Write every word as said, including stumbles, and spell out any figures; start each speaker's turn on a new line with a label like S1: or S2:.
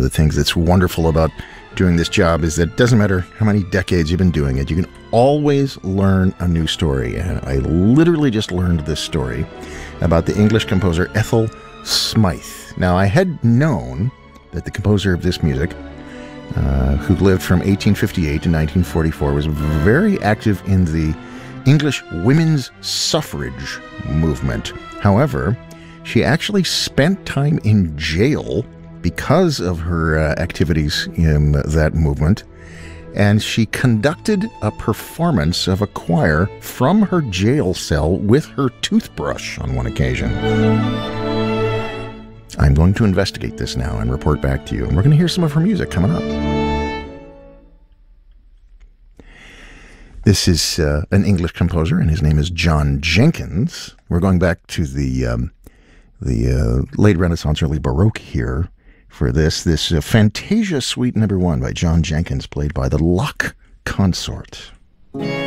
S1: of the things that's wonderful about doing this job is that it doesn't matter how many decades you've been doing it, you can always learn a new story. And I literally just learned this story about the English composer Ethel Smythe. Now, I had known that the composer of this music, uh, who lived from eighteen fifty-eight to nineteen forty-four, was very active in the English women's suffrage movement. However, she actually spent time in jail because of her uh, activities in that movement, and she conducted a performance of a choir from her jail cell with her toothbrush on one occasion. I'm going to investigate this now and report back to you, and we're going to hear some of her music coming up. This is uh, an English composer, and his name is John Jenkins. We're going back to the um, the uh, late Renaissance, early Baroque here for this. This uh, Fantasia Suite Number One by John Jenkins, played by the Lock Consort.